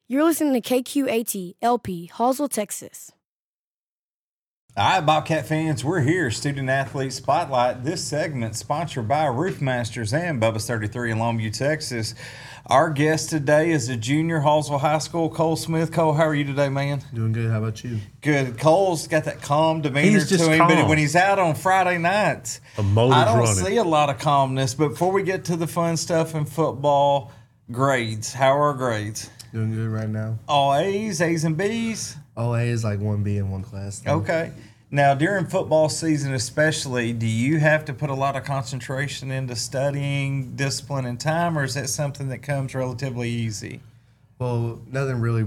You're listening to KQAT LP, Hallsville, Texas. All right, Bobcat fans, we're here, Student Athlete Spotlight. This segment sponsored by Roofmasters and Bubba's 33 in Longview, Texas. Our guest today is a junior, Hallsville High School, Cole Smith. Cole, how are you today, man? Doing good. How about you? Good. Cole's got that calm demeanor to him, but when he's out on Friday nights, I don't see a lot of calmness. But before we get to the fun stuff in football, grades. How are our grades? Doing good right now. All A's, A's and B's? All A's, like 1B in one class. Though. Okay. Now, during football season especially, do you have to put a lot of concentration into studying, discipline, and time, or is that something that comes relatively easy? Well, nothing really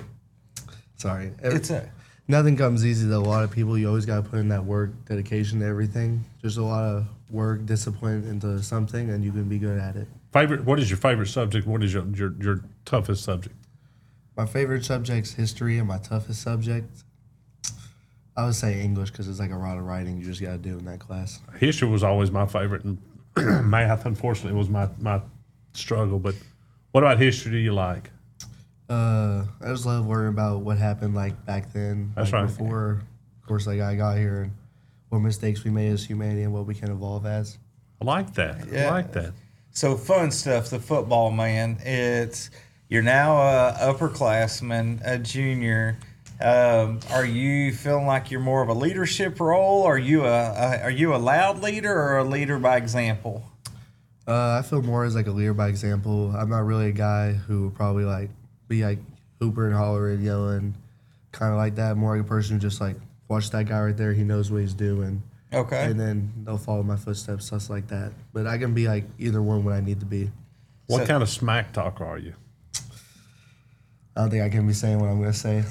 nothing comes easy to a lot of people. You always got to put in that work, dedication to everything. There's a lot of work, discipline into something, and you can be good at it. What is your favorite subject? What is your toughest subject? My favorite subject's history, and my toughest subject, I would say English, because it's like a lot of writing you just got to do in that class. History was always my favorite, and math, unfortunately, was my struggle. But what about history do you like? I just love worrying about what happened like back then. That's like right. Before, of course, like I got here, and what mistakes we made as humanity and what we can evolve as. I like that. Yeah. I like that. So fun stuff, the football, man. You're now a upperclassman, a junior. Are you feeling like you're more of a leadership role? Are you a loud leader or a leader by example? I feel more as like a leader by example. I'm not really a guy who would probably like be like hooper and hollering, yelling, kind of like that. More like a person who just like watch that guy right there. He knows what he's doing. Okay. And then they'll follow my footsteps, stuff like that. But I can be like either one when I need to be. What kind of smack talk are you? I don't think I can be saying what I'm going to say.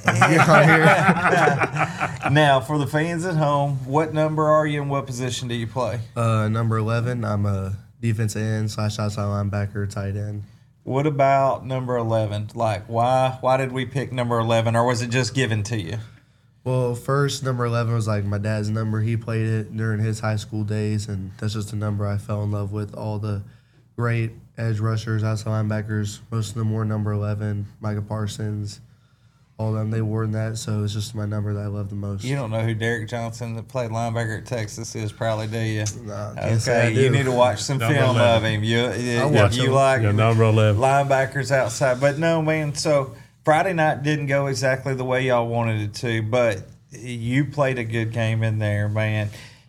Now, for the fans at home, what number are you and what position do you play? Number 11, I'm a defensive end / outside linebacker, tight end. What about number 11? Like, why did we pick number 11, or was it just given to you? Well, first, number 11 was like my dad's number. He played it during his high school days, and that's just a number I fell in love with. All the great edge rushers, outside linebackers, most of them wore number 11. Micah Parsons, all of them, they wore that, so it's just my number that I love the most. You don't know who Derek Johnson that played linebacker at Texas is, probably, do you? Nah, can't say I do. You need to watch some Number film 11. of him. You him. like Number 11. linebackers outside. But no, man, so Friday night didn't go exactly the way y'all wanted it to, but you played a good game in there, man.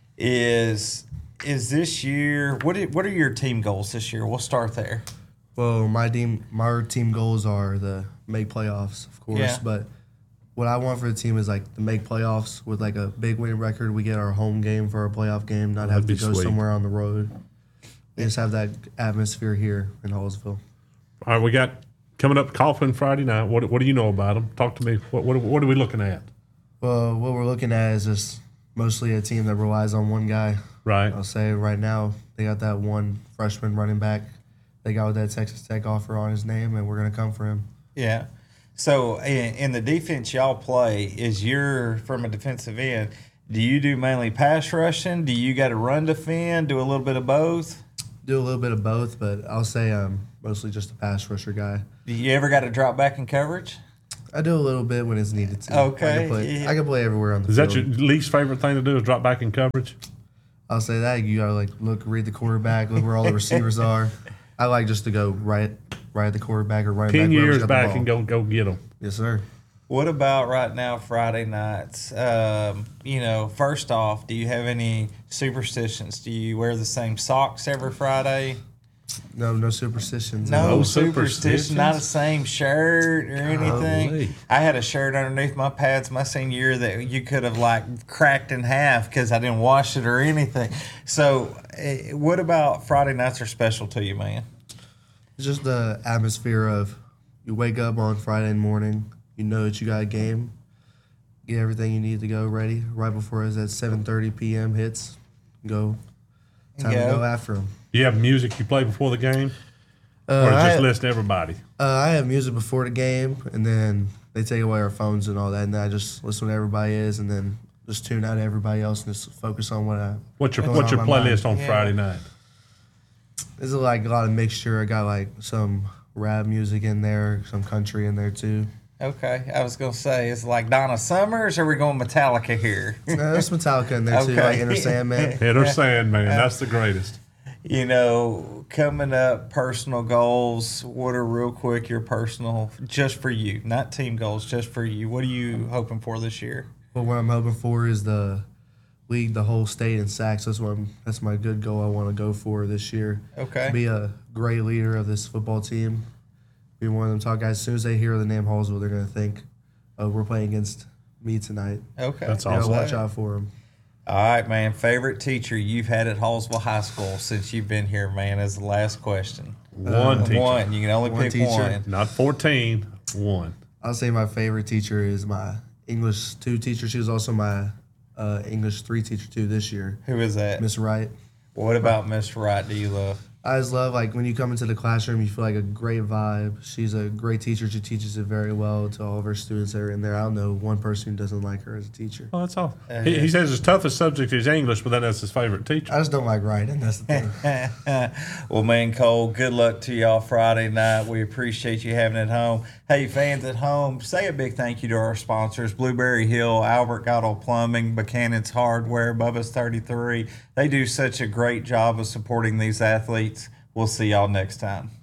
Is this year, what are your team goals this year? We'll start there. Well, my team goals are to make playoffs, of course. Yeah. But what I want for the team is like to make playoffs with like a big winning record. We get our home game for our playoff game, not have to go somewhere on the road. We just have that atmosphere here in Hallsville. All right, we got coming up Coughlin Friday night. What do you know about them? Talk to me. What are we looking at? Well, what we're looking at is just mostly a team that relies on one guy. Right. I'll say right now they got that one freshman running back. They got with that Texas Tech offer on his name, and we're going to come for him. Yeah. So in the defense y'all play, you're from a defensive end, do you do mainly pass rushing? Do you got to run defend, do a little bit of both? Do a little bit of both, but I'll say I'm mostly just a pass rusher guy. Do you ever got to drop back in coverage? I do a little bit when it's needed to. Okay. I can play everywhere on the Is field. that your least favorite thing to do is drop back in coverage? I'll say that. You got to like read the quarterback, look where all the receivers are. I like just to go right at the quarterback or right 10 back. years back and go get them. Yes, sir. What about right now, Friday nights? First off, do you have any superstitions? Do you wear the same socks every Friday? No superstitions. No superstition, not the same shirt or anything. Golly. I had a shirt underneath my pads my senior year that you could have like cracked in half because I didn't wash it or anything. So, what about Friday nights are special to you, man? It's just the atmosphere of you wake up on Friday morning, you know that you got a game, get everything you need to go ready right before it's at 7:30 p.m. hits, time to go after them. You have music you play before the game? Or just listen to everybody? I have music before the game, and then they take away our phones and all that, and then I just listen to everybody is, and then just tune out everybody else and just focus on what's your playlist on Friday night? There's like a lot of mixture. I got like some rap music in there, some country in there too. Okay, I was gonna say it's like Donna Summers, or are we going Metallica here? There's Metallica in there too, Okay. like Enter Sandman. Enter Sandman. That's the greatest. You know, coming up, personal goals. What are real quick your personal, just for you, not team goals, just for you? What are you hoping for this year? But what I'm hoping for is the lead the whole state in sacks. That's my good goal I want to go for this year. Okay. Be a great leader of this football team. Be one of them top guys. As soon as they hear the name Hallsville, they're gonna think, "Oh, we're playing against me tonight." Okay, That's You know, awesome. watch out for them. All right, man. Favorite teacher you've had at Hallsville High School since you've been here, man, is the last question. One teacher. One. You can only One pick teacher. one. Not 14. One. I'll say my favorite teacher is my English 2 teacher. She was also my English 3 teacher too this year, Who is that? Miss Wright. What about Miss Wright do you love? I just love, like, when you come into the classroom, you feel like a great vibe. She's a great teacher. She teaches it very well to all of her students that are in there. I don't know one person who doesn't like her as a teacher. Well, that's all. He says his toughest subject is English, but then that's his favorite teacher. I just don't like writing. That's the thing. Well, man, Cole, good luck to y'all Friday night. We appreciate you having it home. Hey, fans at home, say a big thank you to our sponsors, Blueberry Hill, Albert Gatto Plumbing, Buchanan's Hardware, Bubba's 33. They do such a great job of supporting these athletes. We'll see y'all next time.